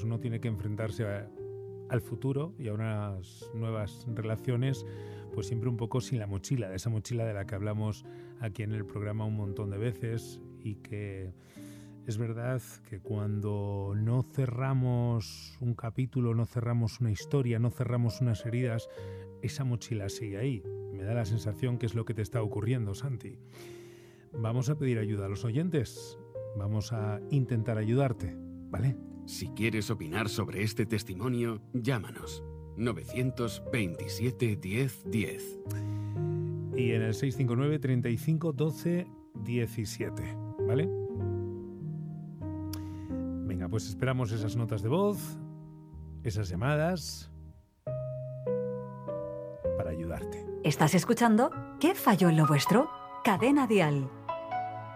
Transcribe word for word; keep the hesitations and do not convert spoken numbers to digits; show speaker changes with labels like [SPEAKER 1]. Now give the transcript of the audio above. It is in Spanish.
[SPEAKER 1] uno tiene que enfrentarse a, al futuro y a unas nuevas relaciones, pues siempre un poco sin la mochila, de esa mochila de la que hablamos aquí en el programa un montón de veces, y que es verdad que cuando no cerramos un capítulo, no cerramos una historia, no cerramos unas heridas, esa mochila sigue ahí. Me da la sensación que es lo que te está ocurriendo, Santi. Vamos a pedir ayuda a los oyentes. Vamos a intentar ayudarte, ¿vale?
[SPEAKER 2] Si quieres opinar sobre este testimonio, llámanos. novecientos veintisiete diez diez.
[SPEAKER 1] Y en el seis cinco nueve, treinta y cinco, doce, diecisiete, ¿vale? Venga, pues esperamos esas notas de voz, esas llamadas, para ayudarte.
[SPEAKER 3] ¿Estás escuchando? ¿Qué falló en lo vuestro? Cadena Dial.